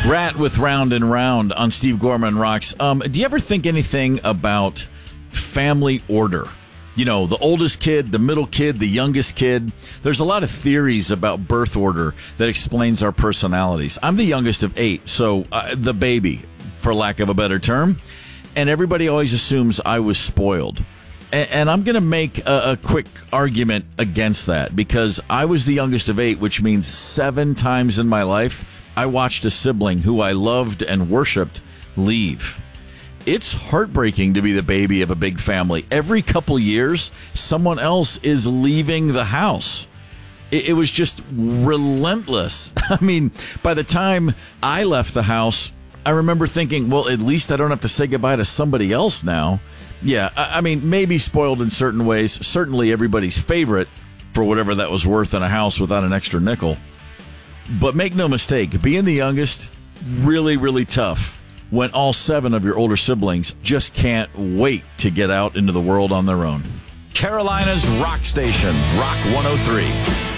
Rat with Round and Round on Steve Gorman Rocks. Do you ever think anything about family order? You know, the oldest kid, the middle kid, the youngest kid. There's a lot of theories about birth order that explains our personalities. I'm the youngest of 8, so the baby, for lack of a better term. And everybody always assumes I was spoiled. And I'm going to make a quick argument against that because I was the youngest of 8, which means 7 times in my life I watched a sibling who I loved and worshipped leave. It's heartbreaking to be the baby of a big family. Every couple years, someone else is leaving the house. It was just relentless. I mean, by the time I left the house, I remember thinking, well, at least I don't have to say goodbye to somebody else now. Yeah, I mean, maybe spoiled in certain ways. Certainly everybody's favorite for whatever that was worth in a house without an extra nickel. But make no mistake, being the youngest, really, really tough when all 7 of your older siblings just can't wait to get out into the world on their own. Carolina's Rock Station, Rock 103.